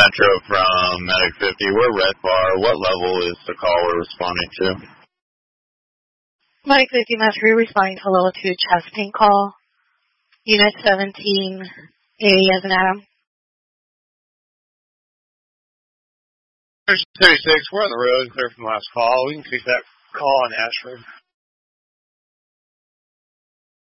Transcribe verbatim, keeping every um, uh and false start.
Metro from Medic fifty. We're Red Bar. What level is the call we're responding to? Medic fifty Metro responding to level two chest pain call. Unit seventeen, A as an Adam. thirty-six, we're on the road, clear from last call. We can take that call on Ashford.